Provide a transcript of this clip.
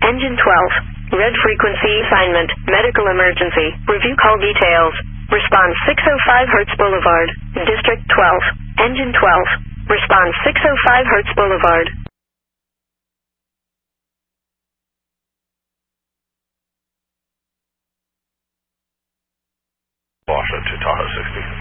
Engine 12. Red frequency assignment. Medical emergency. Review call details. Respond 605 Hertz Boulevard. District 12. Engine 12. Respond 605 Hertz Boulevard. Boston to Tahoe 60.